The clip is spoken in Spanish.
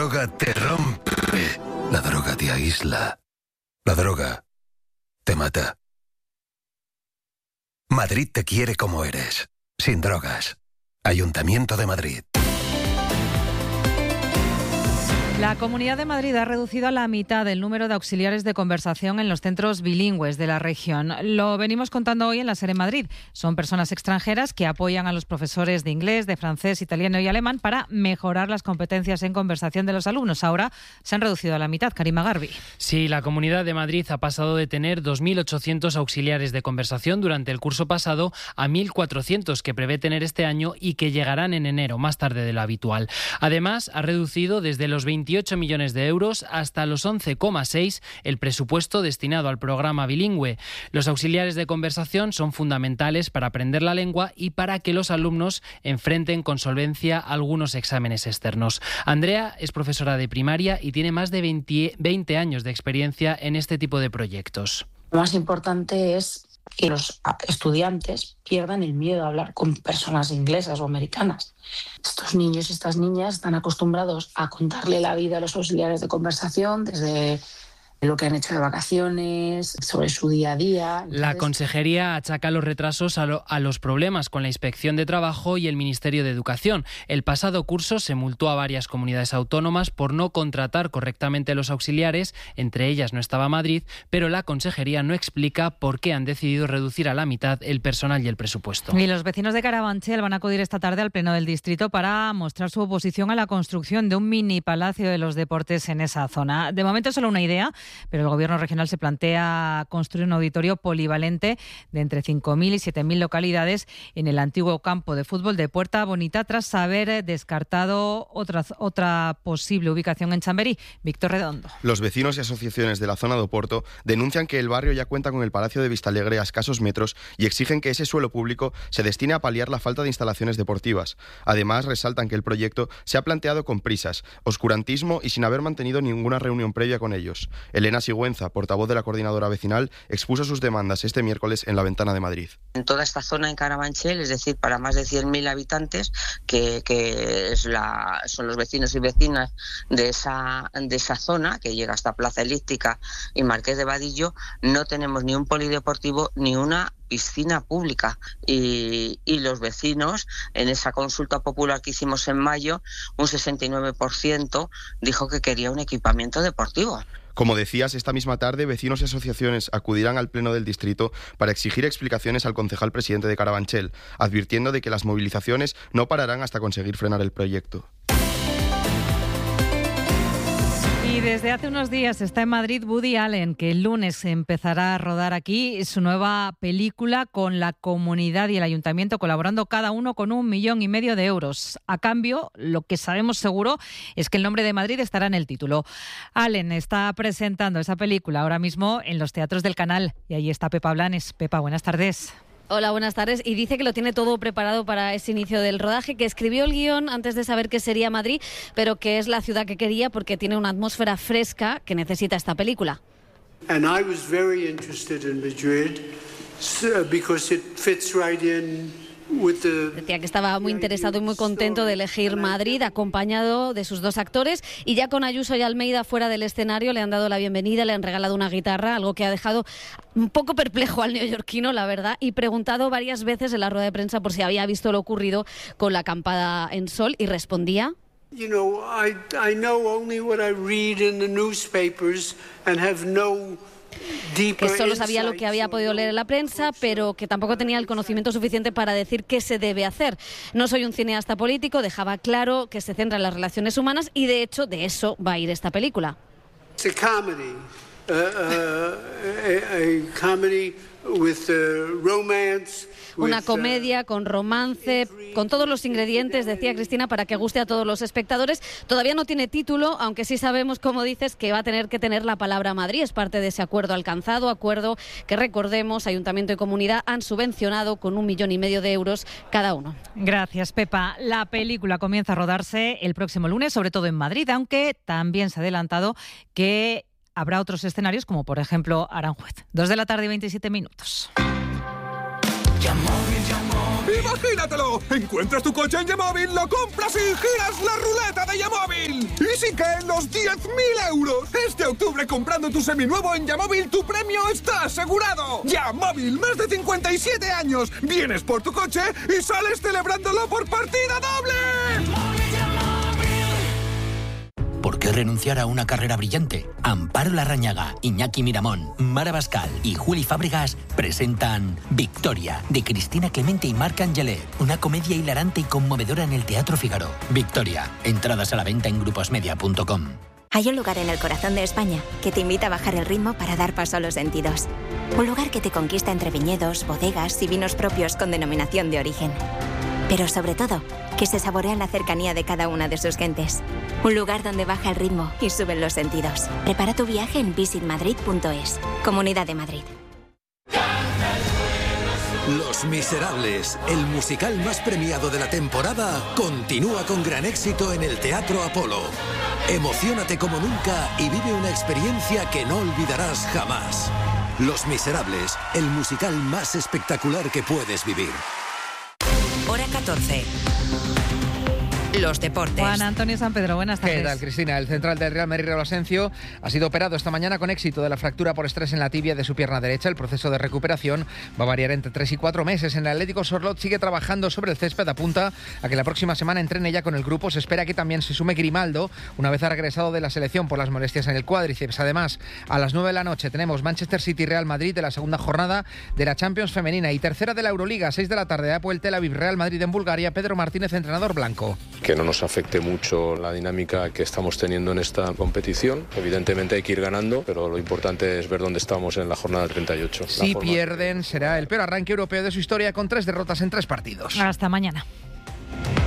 droga te rompe. La droga te aísla. La droga te mata. Madrid te quiere como eres, sin drogas. Ayuntamiento de Madrid. La Comunidad de Madrid ha reducido a la mitad el número de auxiliares de conversación en los centros bilingües de la región. Lo venimos contando hoy en la SER en Madrid. Son personas extranjeras que apoyan a los profesores de inglés, de francés, italiano y alemán para mejorar las competencias en conversación de los alumnos. Ahora se han reducido a la mitad. Karima Garbi. Sí, la Comunidad de Madrid ha pasado de tener 2.800 auxiliares de conversación durante el curso pasado a 1.400 que prevé tener este año y que llegarán en enero, más tarde de lo habitual. Además, ha reducido desde los 28 millones de euros hasta los 11,6 el presupuesto destinado al programa bilingüe. Los auxiliares de conversación son fundamentales para aprender la lengua y para que los alumnos enfrenten con solvencia algunos exámenes externos. Andrea es profesora de primaria y tiene más de 20 años de experiencia en este tipo de proyectos. Lo más importante es que los estudiantes pierdan el miedo a hablar con personas inglesas o americanas. Estos niños y estas niñas están acostumbrados a contarle la vida a los auxiliares de conversación desde lo que han hecho de vacaciones, sobre su día a día. Entonces, la Consejería achaca los retrasos a los problemas con la Inspección de Trabajo y el Ministerio de Educación. El pasado curso se multó a varias comunidades autónomas por no contratar correctamente a los auxiliares, entre ellas no estaba Madrid, pero la Consejería no explica por qué han decidido reducir a la mitad el personal y el presupuesto. Y los vecinos de Carabanchel van a acudir esta tarde al Pleno del Distrito para mostrar su oposición a la construcción de un mini palacio de los deportes en esa zona. De momento es solo una idea, pero el Gobierno regional se plantea construir un auditorio polivalente de entre 5.000 y 7.000 localidades en el antiguo campo de fútbol de Puerta Bonita, tras haber descartado otra posible ubicación en Chamberí. Víctor Redondo. Los vecinos y asociaciones de la zona de Oporto denuncian que el barrio ya cuenta con el Palacio de Vistalegre a escasos metros y exigen que ese suelo público se destine a paliar la falta de instalaciones deportivas. Además, resaltan que el proyecto se ha planteado con prisas, oscurantismo y sin haber mantenido ninguna reunión previa con ellos. Elena Sigüenza, portavoz de la coordinadora vecinal, expuso sus demandas este miércoles en La Ventana de Madrid. En toda esta zona en Carabanchel, es decir, para más de 100.000 habitantes, que son los vecinos y vecinas de esa zona, que llega hasta Plaza Elíptica y Marqués de Vadillo, no tenemos ni un polideportivo ni una piscina pública. Y los vecinos, en esa consulta popular que hicimos en mayo, un 69% dijo que quería un equipamiento deportivo. Como decías, esta misma tarde, vecinos y asociaciones acudirán al Pleno del Distrito para exigir explicaciones al concejal presidente de Carabanchel, advirtiendo de que las movilizaciones no pararán hasta conseguir frenar el proyecto. Y desde hace unos días está en Madrid Woody Allen, que el lunes empezará a rodar aquí su nueva película con la comunidad y el ayuntamiento colaborando cada uno con 1,5 millones de euros. A cambio, lo que sabemos seguro es que el nombre de Madrid estará en el título. Allen está presentando esa película ahora mismo en los teatros del Canal y ahí está Pepa Blanes. Pepa, buenas tardes. Hola, buenas tardes. Y dice que lo tiene todo preparado para ese inicio del rodaje, que escribió el guión antes de saber que sería Madrid, pero que es la ciudad que quería porque tiene una atmósfera fresca que necesita esta película. And I was very interested in Madrid because it fits right in. Decía que estaba muy interesado y muy contento de elegir Madrid, acompañado de sus dos actores, y ya con Ayuso y Almeida fuera del escenario le han dado la bienvenida, le han regalado una guitarra, algo que ha dejado un poco perplejo al neoyorquino, la verdad, y preguntado varias veces en la rueda de prensa por si había visto lo ocurrido con la acampada en Sol, y respondía: You know, I know only what I read in the newspapers and have no que solo sabía lo que había podido leer en la prensa, pero que tampoco tenía el conocimiento suficiente para decir qué se debe hacer. No soy un cineasta político, dejaba claro que se centra en las relaciones humanas y de hecho de eso va a ir esta película. It's a comedy, a comedy with romance. Una comedia con romance, con todos los ingredientes, decía Cristina, para que guste a todos los espectadores. Todavía no tiene título, aunque sí sabemos, como dices, que va a tener que tener la palabra Madrid. Es parte de ese acuerdo alcanzado, acuerdo que, recordemos, Ayuntamiento y Comunidad han subvencionado con 1,5 millones de euros cada uno. Gracias, Pepa. La película comienza a rodarse el próximo lunes, sobre todo en Madrid, aunque también se ha adelantado que habrá otros escenarios, como por ejemplo Aranjuez. 2:27 p.m. Móvil, ¡Imagínatelo! Encuentras tu coche en Yamóvil, lo compras y giras la ruleta de Yamóvil. ¡Y sí que en los 10.000 euros! Este octubre, comprando tu seminuevo en Yamóvil, tu premio está asegurado. Yamóvil, más de 57 años. Vienes por tu coche y sales celebrándolo por partida doble. ¿Por qué renunciar a una carrera brillante? Amparo Larrañaga, Iñaki Miramón, Mara Bascal y Juli Fábregas presentan Victoria, de Cristina Clemente y Marc Angelet, una comedia hilarante y conmovedora en el Teatro Fígaro. Victoria, entradas a la venta en gruposmedia.com. Hay un lugar en el corazón de España que te invita a bajar el ritmo para dar paso a los sentidos. Un lugar que te conquista entre viñedos, bodegas y vinos propios con denominación de origen. Pero sobre todo, que se saborea la cercanía de cada una de sus gentes. Un lugar donde baja el ritmo y suben los sentidos. Prepara tu viaje en visitmadrid.es. Comunidad de Madrid. Los Miserables, el musical más premiado de la temporada, continúa con gran éxito en el Teatro Apolo. Emociónate como nunca y vive una experiencia que no olvidarás jamás. Los Miserables, el musical más espectacular que puedes vivir. Hora 14. Los deportes. Juan Antonio San Pedro, buenas tardes. ¿Qué tal, Cristina? El central del Real Madrid, Raúl Asencio, ha sido operado esta mañana con éxito de la fractura por estrés en la tibia de su pierna derecha. El proceso de recuperación va a variar entre 3 y 4 meses. En el Atlético Sorlot sigue trabajando sobre el césped, apunta a que la próxima semana entrene ya con el grupo. Se espera que también se sume Grimaldo, una vez ha regresado de la selección por las molestias en el cuádriceps. Además, a las 9 de la noche tenemos Manchester City Real Madrid de la segunda jornada de la Champions femenina y tercera de la Euroliga. 6 de la tarde, Apoel Tel Aviv Real Madrid en Bulgaria. Pedro Martínez, entrenador blanco. Que no nos afecte mucho la dinámica que estamos teniendo en esta competición. Evidentemente hay que ir ganando, pero lo importante es ver dónde estamos en la jornada 38. Si pierden, será el peor arranque europeo de su historia con 3 derrotas en 3 partidos. Hasta mañana.